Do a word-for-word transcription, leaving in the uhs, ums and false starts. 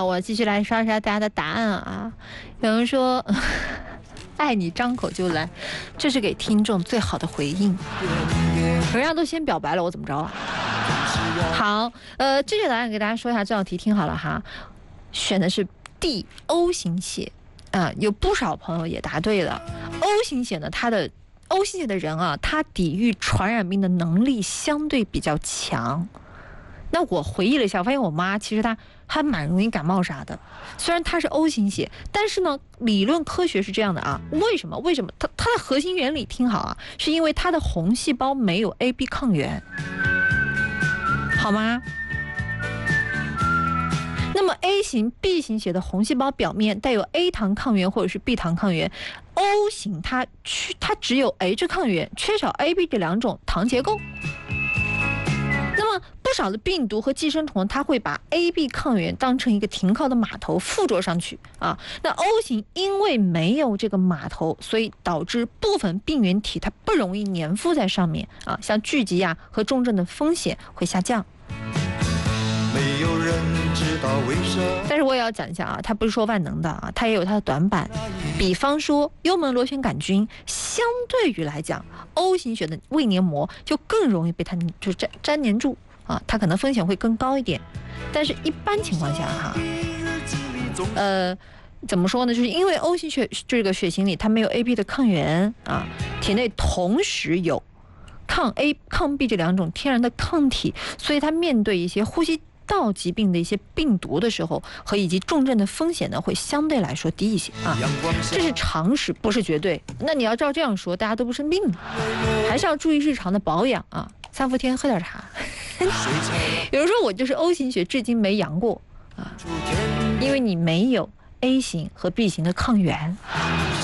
我继续来刷刷大家的答案啊。有人说爱你张口就来，这是给听众最好的回应。人家都先表白了，我怎么着啊？好，呃，正确答案给大家说一下，这道题听好了哈，选的是 D O 型血啊、呃，有不少朋友也答对了。O 型血呢，它的 O 型血的人啊，他抵御传染病的能力相对比较强。那我回忆了一下，我发现我妈其实她还蛮容易感冒啥的。虽然她是 O 型血，但是呢，理论科学是这样的啊。为什么？为什么？它它的核心原理听好啊，是因为它的红细胞没有 A B 抗原，好吗？那么 A 型、B 型血的红细胞表面带有 A 糖抗原或者是 B 糖抗原 ，O 型它缺它只有 H 抗原，缺少 A B 这两种糖结构。那么不少的病毒和寄生虫，它会把 A B 抗原当成一个停靠的码头附着上去啊。那 O 型因为没有这个码头，所以导致部分病原体它不容易粘附在上面啊，像聚集啊和重症的风险会下降。没有人知道为什么。但是我也要讲一下啊，它不是说万能的啊，它也有它的短板。比方说幽门螺旋杆菌，相对于来讲 ，O 型血的胃黏膜就更容易被它就粘粘黏住啊，它可能风险会更高一点。但是一般情况下哈，呃，怎么说呢？就是因为 O 型血这个血型里它没有 A B 的抗原啊，体内同时有抗 A、抗 B 这两种天然的抗体，所以它面对一些呼吸道疾病的一些病毒的时候，和以及重症的风险呢，会相对来说低一些啊。这是常识，不是绝对。那你要照这样说，大家都不生病了，还是要注意日常的保养啊。三伏天喝点茶。有人说我就是 O 型血，至今没阳过啊，因为你没有 A 型和 B 型的抗原。